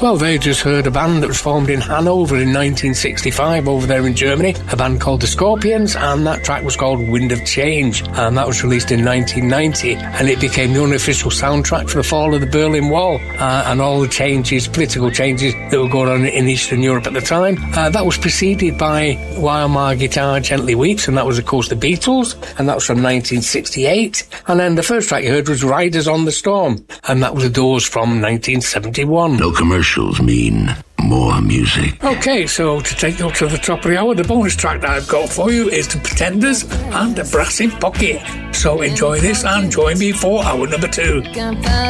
Well, they just heard a band that was formed in Hanover in 1965 over there in Germany, a band called the Scorpions, and that track was called Wind of Change, and that was released in 1990, and it became the unofficial soundtrack for the fall of the Berlin Wall and all the changes, political changes that were going on in Eastern Europe at the time. That was preceded by While My Guitar Gently Weeps, and that was, of course, the Beatles, and that was from 1968. And then the first track you heard was Riders on the Storm, and that was the Doors from 1971. No commercials mean more music. Okay, so to take you up to the top of the hour, the bonus track that I've got for you is The Pretenders and The Brassy Pocket. So enjoy this and join me for hour number 2.